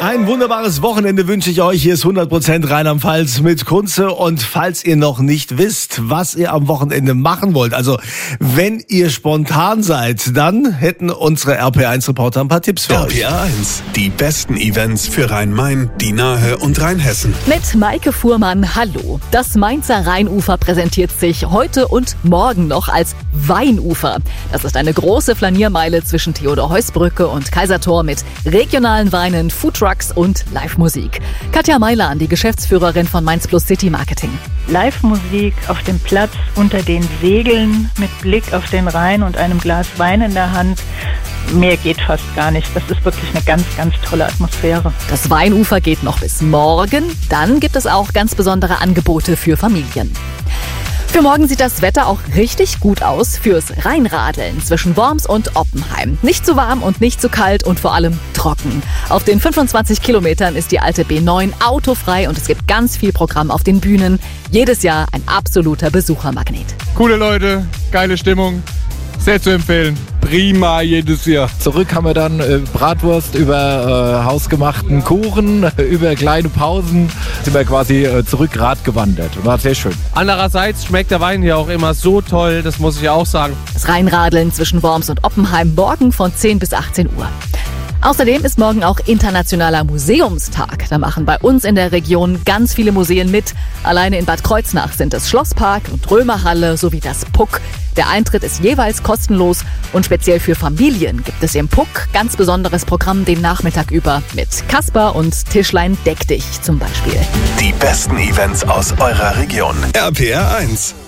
Ein wunderbares Wochenende wünsche ich euch. Hier ist 100% Rheinland-Pfalz mit Kunze. Und falls ihr noch nicht wisst, was ihr am Wochenende machen wollt, also wenn ihr spontan seid, dann hätten unsere RPR1-Reporter ein paar Tipps für euch. RPR1, die besten Events für Rhein-Main, die Nahe und Rheinhessen. Mit Maike Fuhrmann, hallo. Das Mainzer Rheinufer präsentiert sich heute und morgen noch als Weinufer. Das ist eine große Flaniermeile zwischen Theodor-Heuss-Brücke und Kaisertor mit regionalen Weinen, Foodtrucks und Live-Musik. Katja Meiler, die Geschäftsführerin von Mainz Plus City Marketing. Live-Musik auf dem Platz unter den Segeln mit Blick auf den Rhein und einem Glas Wein in der Hand. Mehr geht fast gar nicht. Das ist wirklich eine ganz, ganz tolle Atmosphäre. Das Weinufer geht noch bis morgen. Dann gibt es auch ganz besondere Angebote für Familien. Für morgen sieht das Wetter auch richtig gut aus fürs Rheinradeln zwischen Worms und Oppenheim. Nicht zu warm und nicht zu kalt und vor allem trocken. Auf den 25 Kilometern ist die alte B9 autofrei und es gibt ganz viel Programm auf den Bühnen. Jedes Jahr ein absoluter Besuchermagnet. Coole Leute, geile Stimmung, sehr zu empfehlen. Prima jedes Jahr. Zurück haben wir dann Bratwurst über hausgemachten Kuchen, über kleine Pausen. Sind wir quasi zurück Rad gewandert. War sehr schön. Andererseits schmeckt der Wein hier auch immer so toll, das muss ich auch sagen. Das Rheinradeln zwischen Worms und Oppenheim morgen von 10 bis 18 Uhr. Außerdem ist morgen auch Internationaler Museumstag. Da machen bei uns in der Region ganz viele Museen mit. Alleine in Bad Kreuznach sind es Schlosspark und Römerhalle sowie das Puck. Der Eintritt ist jeweils kostenlos und speziell für Familien gibt es im Puck ganz besonderes Programm den Nachmittag über mit Kasper und Tischlein deck dich zum Beispiel. Die besten Events aus eurer Region. RPR1.